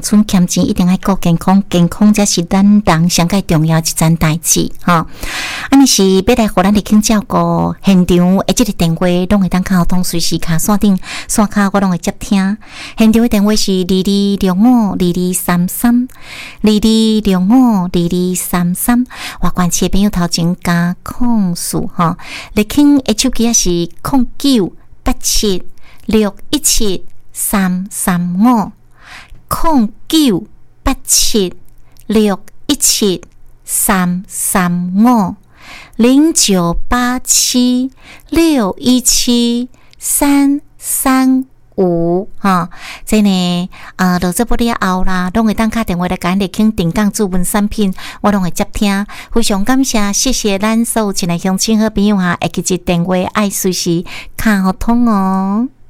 乡村欠钱，一定要顾健康，健康才是咱人上界重要一件代志哈。你是要来互咱嚟请照顾现场，即个电话拢会当靠通随时卡线顶线卡，我拢会接听。现场的电话是2205223322052233。外关市的朋友头前加控诉哈，嚟请的手机是0987617335。0987617335 0987617335哈，这呢落这部了后啦，拢会当打电话来甲咱请定岗主文产品，我拢会接听。非常感谢，谢谢咱所有亲爱乡亲好朋友哈，会记这电话爱随时卡互通哦。